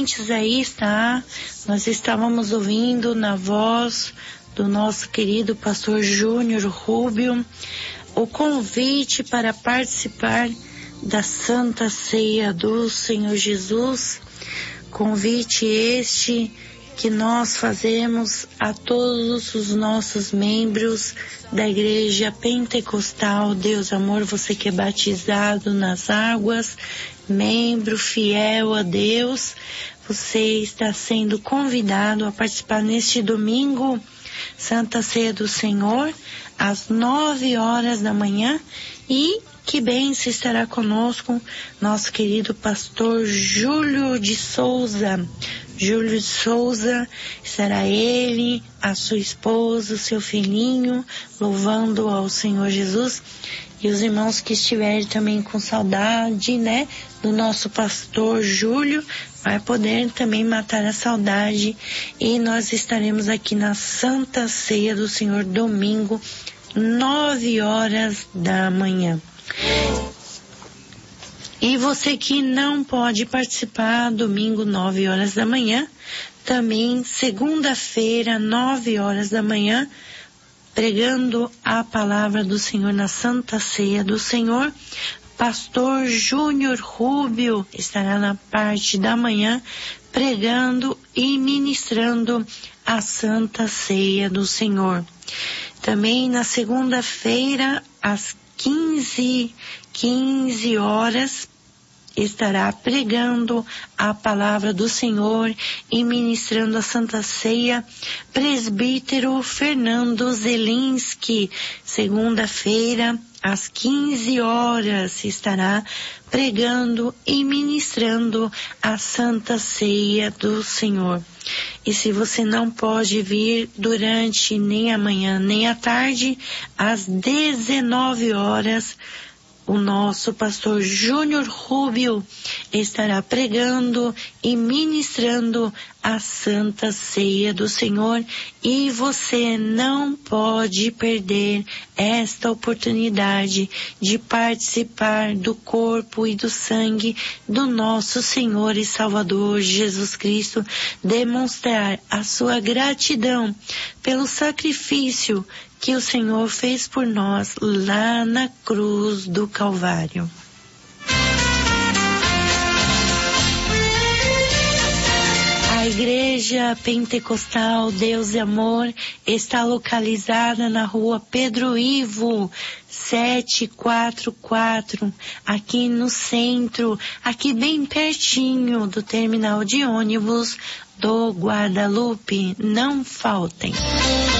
ouvintes aí, tá? Nós estávamos ouvindo na voz do nosso querido pastor Júnior Rubio o convite para participar da Santa Ceia do Senhor Jesus. Convite este que nós fazemos a todos os nossos membros da Igreja Pentecostal Deus Amor, você que é batizado nas águas, membro fiel a Deus, você está sendo convidado a participar neste domingo, Santa Ceia do Senhor, às 9 horas da manhã, e que bênção estará conosco nosso querido pastor Júlio de Souza. Júlio de Souza, estará ele, a sua esposa, o seu filhinho, louvando ao Senhor Jesus. E os irmãos que estiverem também com saudade, né, do nosso pastor Júlio, vai poder também matar a saudade. E nós estaremos aqui na Santa Ceia do Senhor, domingo, 9 horas da manhã. E você que não pode participar, domingo, 9 horas da manhã, também segunda-feira, 9 horas da manhã, pregando a palavra do Senhor na Santa Ceia do Senhor, pastor Júnior Rubio estará na parte da manhã, pregando e ministrando a Santa Ceia do Senhor. Também na segunda-feira, às 15 horas, estará pregando a palavra do Senhor e ministrando a Santa Ceia, presbítero Fernando Zelinski. Segunda-feira, às 15 horas, estará pregando e ministrando a Santa Ceia do Senhor. E se você não pode vir durante nem a manhã nem a tarde, às 19 horas, o nosso pastor Júnior Rubio estará pregando e ministrando a Santa Ceia do Senhor, e você não pode perder esta oportunidade de participar do corpo e do sangue do nosso Senhor e Salvador Jesus Cristo, demonstrar a sua gratidão pelo sacrifício que o Senhor fez por nós lá na cruz do Calvário. A Igreja Pentecostal Deus e Amor está localizada na rua Pedro Ivo, 744, aqui no centro, aqui bem pertinho do terminal de ônibus do Guadalupe. Não faltem.